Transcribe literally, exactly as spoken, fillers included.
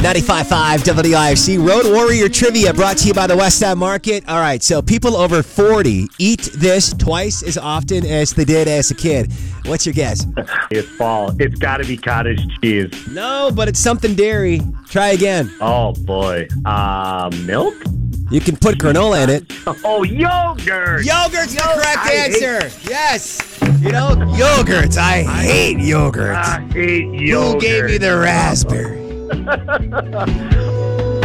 ninety-five point five W I F C Road Warrior Trivia brought to you by the West End Market. All right, so people over forty eat this twice as often as they did as a kid. What's your guess? It's fall. It's got to be cottage cheese. No, but it's something dairy. Try again. Oh, boy. Uh, milk? You can put granola in it. Oh, yogurt. Yogurt's the Yo- correct I hate- answer. Yes. You know, yogurts. I hate yogurts. I hate Who yogurt. gave me the raspberry?